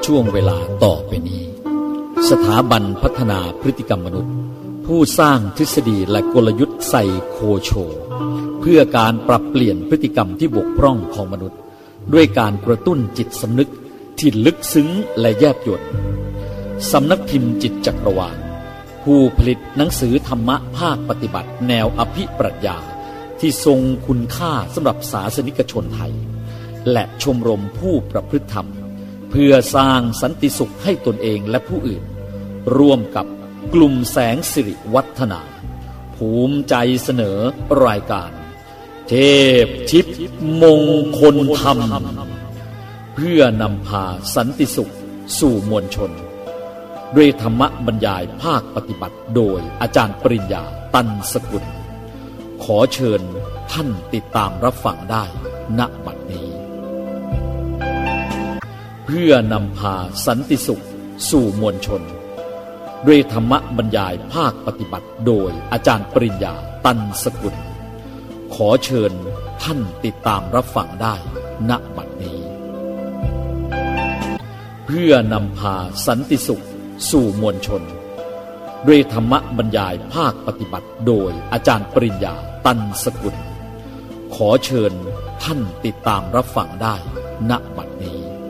ช่วงเวลาต่อไปนี้สถาบันพัฒนาพฤติกรรมมนุษย์ผู้สร้างทฤษฎีและกลยุทธ์ไซโคโชเพื่อการปรับเปลี่ยนพฤติกรรมที่บกพร่องของมนุษย์ด้วยการกระตุ้นจิตสำนึกที่ลึกซึ้งและแยบยลสำนักพิมพ์จิตจักรวาลผู้ผลิตหนังสือธรรมะภาคปฏิบัติแนวอภิปรัชญาที่ทรงคุณค่าสำหรับศาสนิกชนไทยและชมรมผู้ประพฤติธรรมเพื่อสร้างสันติสุขให้ตนเองและผู้อื่นร่วมกับกลุ่มแสงสิริวัฒนาภูมิใจเสนอรายการเทพทิพย์มงคลธรรมเพื่อนำพาสันติสุขสู่มวลชนด้วยธรรมบรรยายภาคปฏิบัติโดยอาจารย์ปริญญาตันสกุลขอเชิญท่านติดตามรับฟังได้ณบัดนี้เพื่อนำพาสันติสุขสู่มวลชนด้วยธรรมบรรยายภาคปฏิบัติโดยอาจารย์ปริญญาตันสกุลขอเชิญท่านติดตามรับฟังได้ณบัดนี้เพื่อนำพาสันติสุขสู่มวลชนด้วยธรรมบรรยายภาคปฏิบัติโดยอาจารย์ปริญญาตันสกุลขอเชิญท่านติดตามรับฟังได้ณบัด